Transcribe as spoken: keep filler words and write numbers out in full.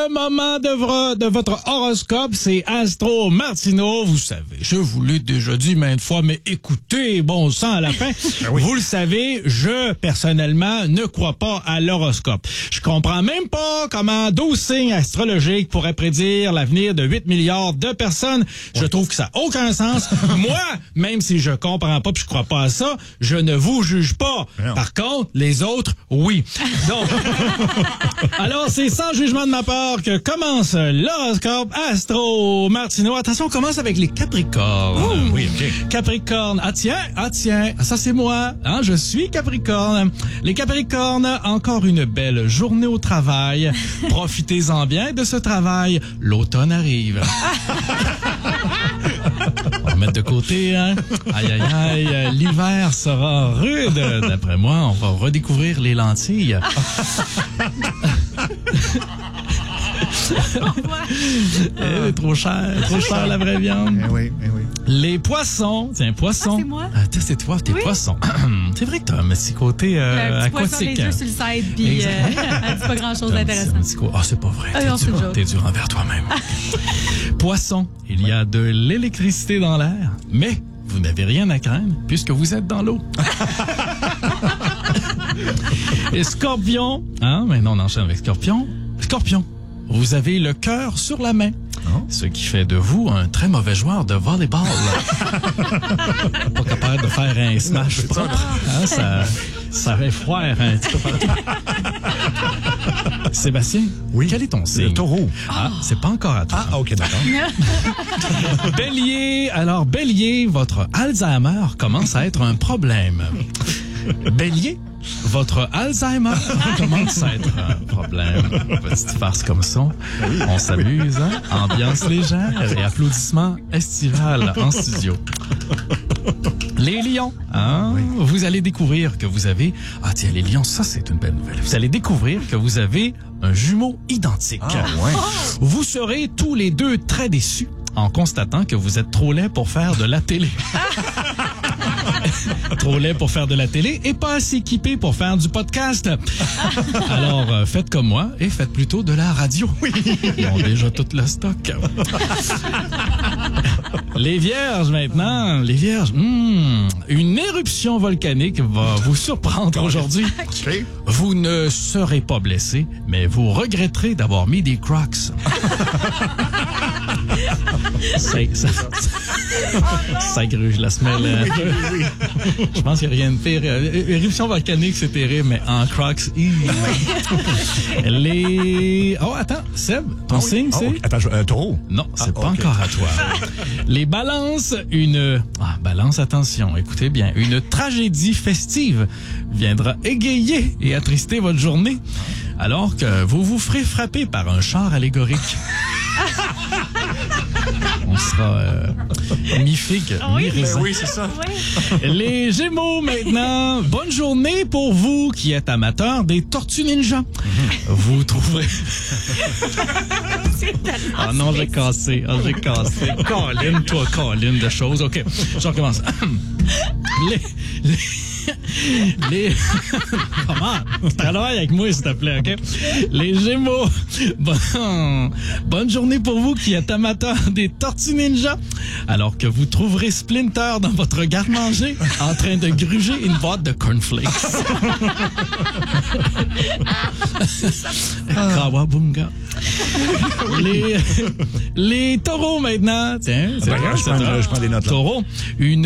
le moment de, vre- de votre horoscope, c'est Astro Martino. Vous savez, je vous l'ai déjà dit maintes fois, mais écoutez, bon sang à la fin. Oui. Vous le savez, je, personnellement, ne crois pas à l'horoscope. Je comprends même pas comment douze signes astrologiques pourraient prédire l'avenir de huit milliards de personnes. Ouais. Je trouve que ça n'a aucun sens. Moi, même si je comprends pas puis je crois pas à ça, je ne vous juge pas. Par contre, les autres, oui. Donc, alors, c'est sans jugement de ma part que commence l'horoscope Astro Martino. Attention, on commence avec les Capricornes. Oh, oui, OK. Capricorne. Ah tiens, ah tiens, ça c'est moi. Hein, je suis Capricorne. Les Capricornes, encore une belle journée au travail. Profitez-en bien de ce travail. L'automne arrive. On va mettre de côté, hein. Aïe, aïe, aïe. L'hiver sera rude. D'après moi, on va redécouvrir les lentilles. Elle est trop chère, trop chère la vraie viande. Eh oui, eh oui. Les poissons, tiens, poissons. Ah, c'est moi? Ah, c'est toi, t'es oui. poissons. C'est vrai que t'as un petit côté euh, le petit aquatique. Poisson, les yeux sur le side, puis euh, elle dit pas grand-chose d'intéressant. Ah, c'est pas vrai. Ah, t'es, non, dur, t'es dur envers toi-même. Poissons, il y a de l'électricité dans l'air, mais vous n'avez rien à craindre puisque vous êtes dans l'eau. Et Scorpion, hein, maintenant on enchaîne avec Scorpion. Scorpion, vous avez le cœur sur la main. Oh. Ce qui fait de vous un très mauvais joueur de volleyball. Pas capable de faire un smash non, propre. Hein, ça, ça fait froid un petit peu partout. Sébastien, oui. Quel est ton signe? Le taureau. Ah, oh. C'est pas encore à toi. Ah, OK, d'accord. Bélier, alors Bélier, votre Alzheimer commence à être un problème. Bélier, votre Alzheimer commence à être un problème. Petite farce comme ça. On s'amuse, hein? Ambiance légère et applaudissements estivales en studio. Les lions, hein? Oui. Vous allez découvrir que vous avez... Ah tiens, les lions, ça c'est une belle nouvelle. Vous allez découvrir que vous avez un jumeau identique. Ah, ouais. Vous serez tous les deux très déçus en constatant que vous êtes trop laid pour faire de la télé. Trop laid pour faire de la télé et pas assez équipé pour faire du podcast. Alors, euh, faites comme moi et faites plutôt de la radio. Oui. Ils ont déjà tout le stock. Les vierges, maintenant. Les vierges. Hmm, une éruption volcanique va vous surprendre aujourd'hui. Okay. Vous ne serez pas blessé, mais vous regretterez d'avoir mis des Crocs. ça, ça, ça, ça gruge la semelle. Oui, oui. Je pense qu'il n'y a rien de pire. Éruption volcanique, c'est terrible, mais en Crocs, les... Oh, attends, Seb, ton ah, oui. signe, c'est... Oh, attends, je... euh, taureau. Non, c'est ah, pas okay. encore à toi. Les balances, une... Ah, balance, attention, écoutez bien. Une tragédie festive viendra égayer et attrister votre journée, alors que vous vous ferez frapper par un char allégorique. On sera euh, mi-figue, oui, mi-raisin. Oui, c'est ça. Oui. Les Gémeaux, maintenant. Bonne journée pour vous qui êtes amateurs des Tortues Ninja. Mm-hmm. Vous trouverez... Ah non, j'ai cassé. Ah, j'ai cassé. Colin, toi, Colin, de choses. OK, je recommence. Les... les... Les... Comment? Travaille avec moi, s'il te plaît, OK? Les Gémeaux, bon... bonne journée pour vous qui êtes amateurs des Tortues Ninja, alors que vous trouverez Splinter dans votre garde-manger en train de gruger une boîte de cornflakes. Kawabunga. Les... Les taureaux, maintenant. Tiens, c'est ah, ben, je, prends, je prends des notes là. Taureaux, une